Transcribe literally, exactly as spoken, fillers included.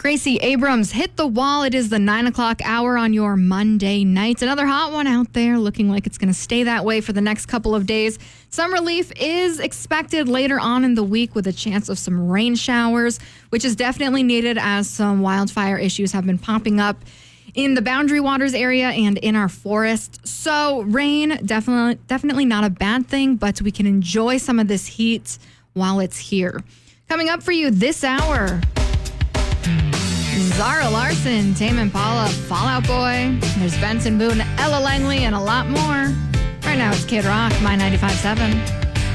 Gracie Abrams hit the wall. It is the nine o'clock hour on your Monday nights. Another hot one out there, looking like it's going to stay that way for the next couple of days. Some relief is expected later on in the week with a chance of some rain showers, which is definitely needed as some wildfire issues have been popping up in the Boundary Waters area and in our forest. So rain, definitely, definitely not a bad thing, but we can enjoy some of this heat while it's here. Coming up for you this hour, Zara Larson, Tame Impala, Fall Out Boy. There's Benson Boone, Ella Langley, and a lot more. Right now it's Kid Rock, My ninety-five point seven.